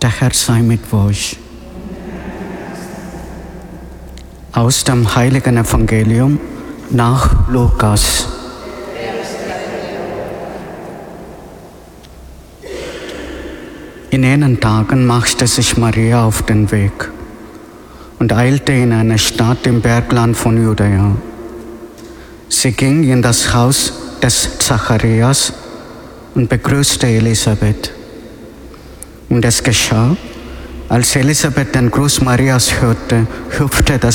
Der Herr sei mit euch. Aus dem Heiligen Evangelium nach Lukas. In jenen Tagen machte sich Maria auf den Weg und eilte in eine Stadt im Bergland von Judäa. Sie ging in das Haus des Zacharias und begrüßte Elisabeth. Und es geschah, als Elisabeth den Gruß Marias hörte, hüpfte das